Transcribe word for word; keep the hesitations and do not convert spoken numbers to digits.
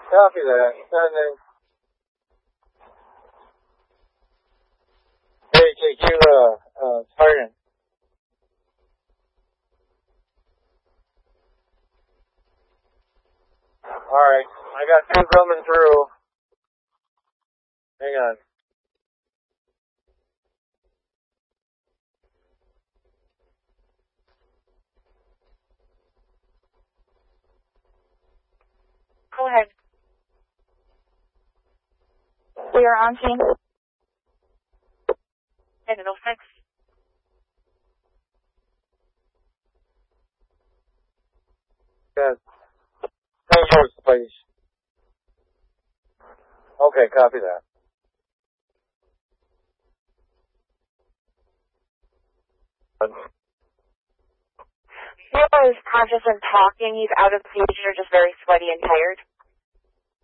Copy that. Sending. Hey, J Q, uh, uh, Sergeant. Alright, I got two coming through. Hang on. Go ahead. We are on scene. And it'll fix. Yes. Ten yours, please. Okay, copy that. Neil is conscious and talking. He's out of seizure, just very sweaty and tired.